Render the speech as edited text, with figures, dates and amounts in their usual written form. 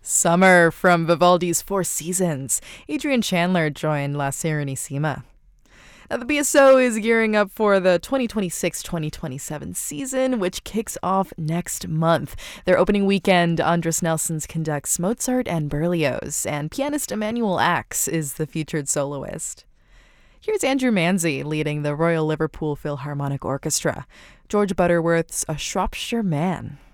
Summer from Vivaldi's Four Seasons. Adrian Chandler joined La Serenissima. Now, the BSO is gearing up for the 2026-2027 season, which kicks off next month. Their opening weekend, Andres Nelsons conducts Mozart and Berlioz, and pianist Emmanuel Axe is the featured soloist. Here's Andrew Manzi leading the Royal Liverpool Philharmonic Orchestra. George Butterworth's A Shropshire Man.